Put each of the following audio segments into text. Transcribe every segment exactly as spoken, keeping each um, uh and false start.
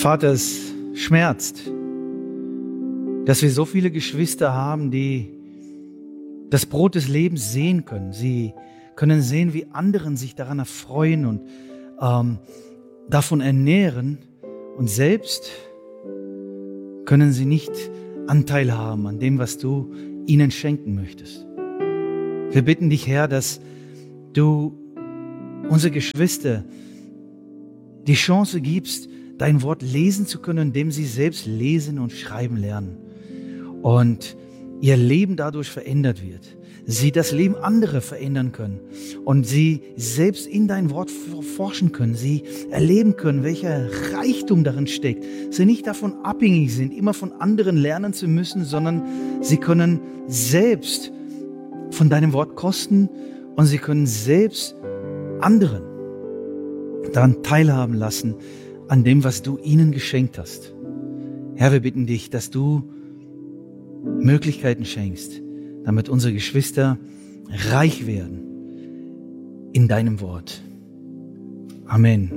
Vater, es schmerzt, dass wir so viele Geschwister haben, die das Brot des Lebens sehen können. Sie können sehen, wie anderen sich daran erfreuen und ähm, davon ernähren. Und selbst können sie nicht Anteil haben an dem, was du ihnen schenken möchtest. Wir bitten dich, Herr, dass du unsere Geschwister die Chance gibst, dein Wort lesen zu können, indem sie selbst lesen und schreiben lernen. Und ihr Leben dadurch verändert wird. Sie das Leben anderer verändern können. Und sie selbst in dein Wort forschen können. Sie erleben können, welcher Reichtum darin steckt. Sie nicht davon abhängig sind, immer von anderen lernen zu müssen, sondern sie können selbst von deinem Wort kosten und sie können selbst anderen daran teilhaben lassen, an dem, was du ihnen geschenkt hast. Herr, wir bitten dich, dass du Möglichkeiten schenkst, damit unsere Geschwister reich werden in deinem Wort. Amen.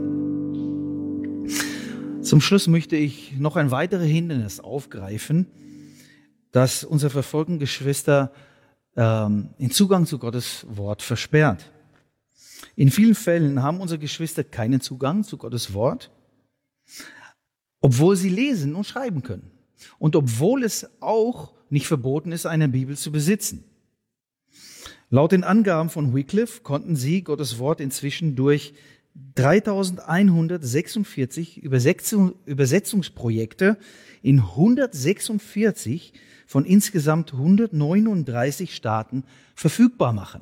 Zum Schluss möchte ich noch ein weiteres Hindernis aufgreifen, das unsere verfolgten Geschwister ähm, den Zugang zu Gottes Wort versperrt. In vielen Fällen haben unsere Geschwister keinen Zugang zu Gottes Wort, obwohl sie lesen und schreiben können. Und obwohl es auch nicht verboten ist, eine Bibel zu besitzen. Laut den Angaben von Wycliffe konnten sie Gottes Wort inzwischen durch dreitausendeinhundertsechsundvierzig Übersetzung, Übersetzungsprojekte in hundertsechsundvierzig von insgesamt hundertneununddreißig Staaten verfügbar machen.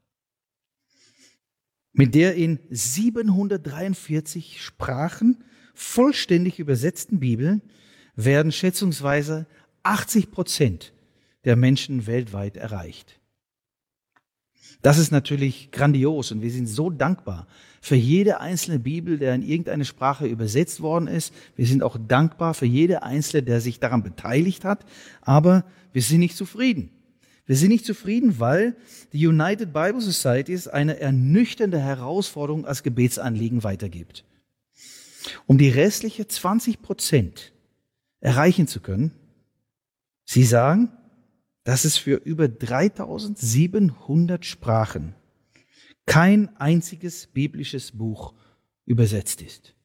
Mit der in siebenhundertdreiundvierzig Sprachen vollständig übersetzten Bibel werden schätzungsweise achtzig Prozent der Menschen weltweit erreicht. Das ist natürlich grandios und wir sind so dankbar für jede einzelne Bibel, der in irgendeine Sprache übersetzt worden ist. Wir sind auch dankbar für jede einzelne, der sich daran beteiligt hat, aber wir sind nicht zufrieden. Wir sind nicht zufrieden, weil die United Bible Society eine ernüchternde Herausforderung als Gebetsanliegen weitergibt. Um die restliche zwanzig Prozent erreichen zu können, sie sagen, dass es für über dreitausendsiebenhundert Sprachen kein einziges biblisches Buch übersetzt ist.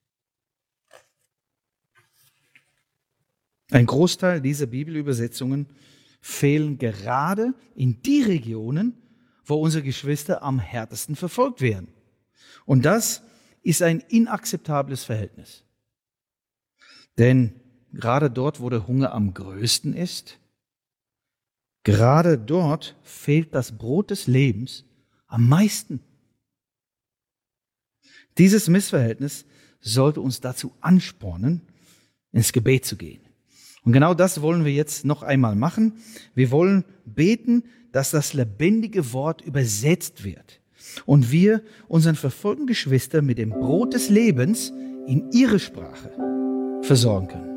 Ein Großteil dieser Bibelübersetzungen fehlen gerade in die Regionen, wo unsere Geschwister am härtesten verfolgt werden. Und das ist ein inakzeptables Verhältnis. Denn gerade dort, wo der Hunger am größten ist, gerade dort fehlt das Brot des Lebens am meisten. Dieses Missverhältnis sollte uns dazu anspornen, ins Gebet zu gehen. Und genau das wollen wir jetzt noch einmal machen. Wir wollen beten, dass das lebendige Wort übersetzt wird und wir unseren verfolgten Geschwister mit dem Brot des Lebens in ihre Sprache versorgen können.